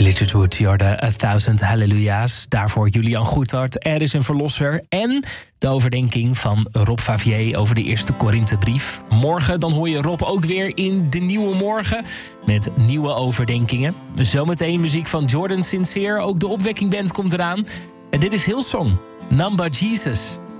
Glittered Wood, je hoorde 1000 Halleluja's. Daarvoor Julian Goethart, Er is een verlosser. En de overdenking van Rob Favier over de eerste Korinthebrief. Morgen dan hoor je Rob ook weer in De Nieuwe Morgen met nieuwe overdenkingen. Zometeen muziek van Jordan Sincere, ook de Opwekking Band komt eraan. En dit is Hillsong, Number Jesus.